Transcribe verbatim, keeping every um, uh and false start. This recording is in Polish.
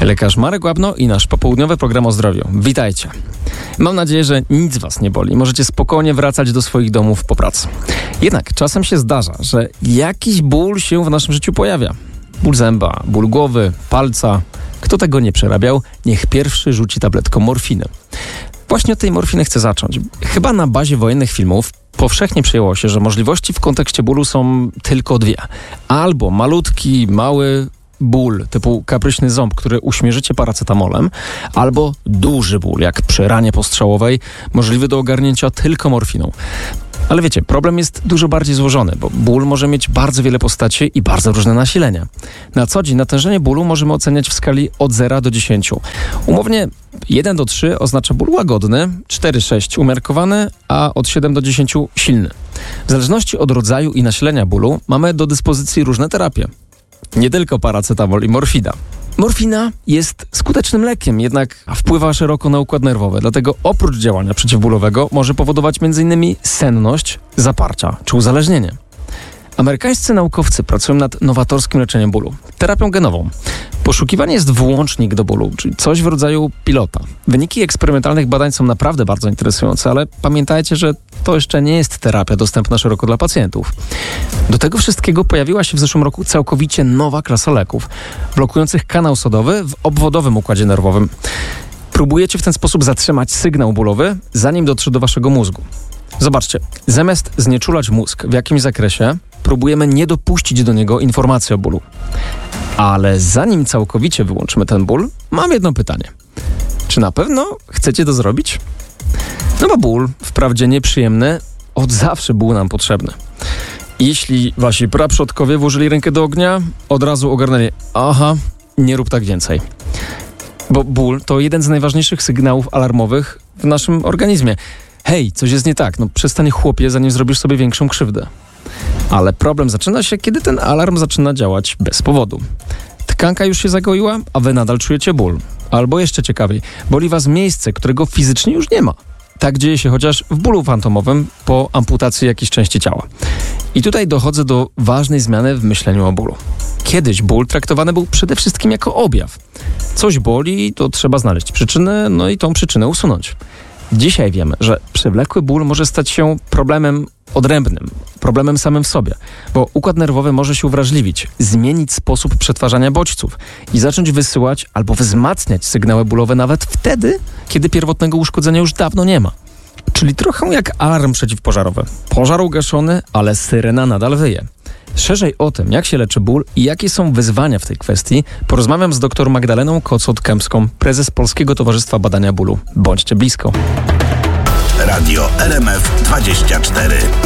Lekarz Marek Łapno i nasz popołudniowy program o zdrowiu. Witajcie. Mam nadzieję, że nic was nie boli. Możecie spokojnie wracać do swoich domów po pracy. Jednak czasem się zdarza, że jakiś ból się w naszym życiu pojawia. Ból zęba, ból głowy, palca. Kto tego nie przerabiał, niech pierwszy rzuci tabletką morfiny. Właśnie od tej morfiny chcę zacząć. Chyba na bazie wojennych filmów powszechnie przyjęło się, że możliwości w kontekście bólu są tylko dwie. Albo malutki, mały ból typu kapryśny ząb, który uśmierzycie paracetamolem, albo duży ból, jak przy ranie postrzałowej, możliwy do ogarnięcia tylko morfiną. Ale wiecie, problem jest dużo bardziej złożony, bo ból może mieć bardzo wiele postaci i bardzo różne nasilenia. Na co dzień natężenie bólu możemy oceniać w skali od zera do dziesięciu. Umownie jeden do trzech oznacza ból łagodny, cztery do sześciu umiarkowany, a od siedem do dziesięciu silny. W zależności od rodzaju i nasilenia bólu mamy do dyspozycji różne terapie. Nie tylko paracetamol i morfina. Morfina jest skutecznym lekiem, jednak wpływa szeroko na układ nerwowy, dlatego oprócz działania przeciwbólowego może powodować m.in. senność, zaparcia czy uzależnienie. Amerykańscy naukowcy pracują nad nowatorskim leczeniem bólu, terapią genową. Poszukiwany jest włącznik do bólu, czyli coś w rodzaju pilota. Wyniki eksperymentalnych badań są naprawdę bardzo interesujące, ale pamiętajcie, że to jeszcze nie jest terapia dostępna szeroko dla pacjentów. Do tego wszystkiego pojawiła się w zeszłym roku całkowicie nowa klasa leków, blokujących kanał sodowy w obwodowym układzie nerwowym. Próbujecie w ten sposób zatrzymać sygnał bólowy, zanim dotrze do waszego mózgu. Zobaczcie, zamiast znieczulać mózg w jakimś zakresie, próbujemy nie dopuścić do niego informacji o bólu. Ale zanim całkowicie wyłączymy ten ból, mam jedno pytanie. Czy na pewno chcecie to zrobić? No bo ból, wprawdzie nieprzyjemny, od zawsze był nam potrzebny. Jeśli wasi praprzodkowie włożyli rękę do ognia, od razu ogarnęli, aha, nie rób tak więcej. Bo ból to jeden z najważniejszych sygnałów alarmowych w naszym organizmie. Hej, coś jest nie tak, no przestań chłopie, zanim zrobisz sobie większą krzywdę. Ale problem zaczyna się, kiedy ten alarm zaczyna działać bez powodu. Tkanka już się zagoiła, a wy nadal czujecie ból. Albo jeszcze ciekawiej, boli was miejsce, którego fizycznie już nie ma. Tak dzieje się chociaż w bólu fantomowym po amputacji jakiejś części ciała. I tutaj dochodzę do ważnej zmiany w myśleniu o bólu. Kiedyś ból traktowany był przede wszystkim jako objaw. Coś boli, to trzeba znaleźć przyczynę, no i tą przyczynę usunąć. Dzisiaj wiemy, że przewlekły ból może stać się problemem odrębnym, problemem samym w sobie, bo układ nerwowy może się uwrażliwić, zmienić sposób przetwarzania bodźców i zacząć wysyłać albo wzmacniać sygnały bólowe nawet wtedy, kiedy pierwotnego uszkodzenia już dawno nie ma. Czyli trochę jak alarm przeciwpożarowy. Pożar ugaszony, ale syrena nadal wyje. Szerzej o tym, jak się leczy ból i jakie są wyzwania w tej kwestii, porozmawiam z dr Magdaleną Kocot-Kępską, prezes Polskiego Towarzystwa Badania Bólu. Bądźcie blisko. Radio L M F dwadzieścia cztery.